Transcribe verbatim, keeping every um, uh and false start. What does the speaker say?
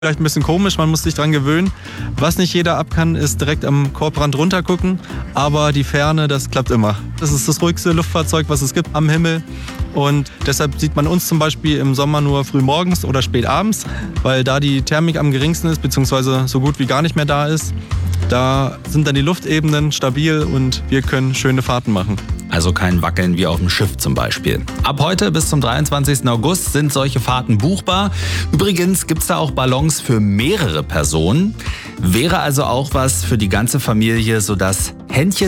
Vielleicht ein bisschen komisch, man muss sich dran gewöhnen. Was nicht jeder ab kann, ist direkt am Korbrand runter gucken, aber die Ferne, das klappt immer. Das ist das ruhigste Luftfahrzeug, was es gibt am Himmel, und deshalb sieht man uns zum Beispiel im Sommer nur früh morgens oder spät abends, weil da die Thermik am geringsten ist, beziehungsweise so gut wie gar nicht mehr da ist. Da sind dann die Luftebenen stabil und wir können schöne Fahrten machen. Also kein Wackeln wie auf dem Schiff zum Beispiel. Ab heute bis zum dreiundzwanzigsten August sind solche Fahrten buchbar. Übrigens gibt es da auch Ballons für mehrere Personen. Wäre also auch was für die ganze Familie, sodass Händchen